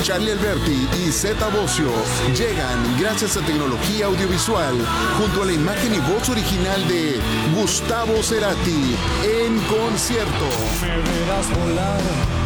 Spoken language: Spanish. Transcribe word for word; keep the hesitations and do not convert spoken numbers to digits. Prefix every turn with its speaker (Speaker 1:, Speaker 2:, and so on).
Speaker 1: Charlie Alberti y Zeta Bocio llegan gracias a tecnología audiovisual junto a la imagen y voz original de Gustavo Cerati en concierto.
Speaker 2: Me verás volar